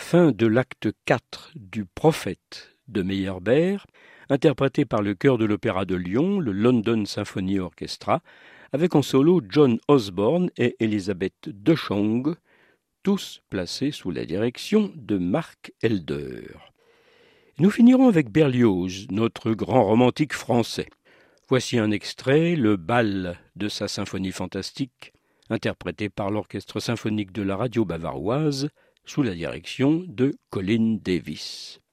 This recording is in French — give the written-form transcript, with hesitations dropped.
fin de l'acte 4 du Prophète de Meyerbeer, interprété par le chœur de l'Opéra de Lyon, le London Symphony Orchestra, avec en solo John Osborne et Elisabeth de Jong, tous placés sous la direction de Marc Helder. Nous finirons avec Berlioz, notre grand romantique français. Voici un extrait, le bal de sa symphonie fantastique, interprété par l'Orchestre symphonique de la radio bavaroise, sous la direction de Colin Davis.